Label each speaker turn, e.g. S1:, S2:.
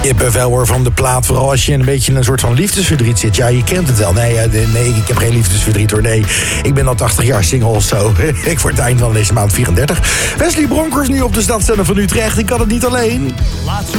S1: Kippenvel hoor van de plaat. Vooral als je een beetje in een soort van liefdesverdriet zit. Ja, je kent het wel. Nee, ik heb geen liefdesverdriet hoor. Nee, ik ben al 80 jaar single of zo. Ik word het eind van deze maand 34. Wesley Bronkers nu op de stadszender van Utrecht. Ik kan het niet alleen.
S2: Laat zo